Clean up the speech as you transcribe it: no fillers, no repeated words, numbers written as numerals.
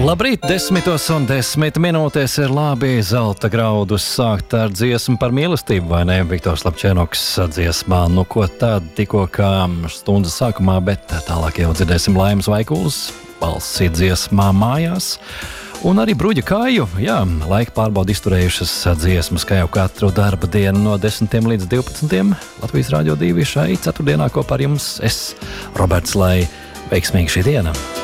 Labrīt, 10:10 ir labi zelta graudus sākt ar dziesmu par mīlestību, vai ne? Viktors Lapčēnoks dziesmā, nu ko tad tikko kā stundas sākumā, bet tālāk jau dzirdēsim Laimas Vaikulas balsi dziesmā Mājās. Un arī Bruģa Kāju, laika pārbaudu izturējušas dziesmas, kā jau katru darba dienu no 10 līdz 12. Latvijas Rādio 2 šai ceturtdienā kopā ar jums es, Roberts, lai veiksmīgi šī diena.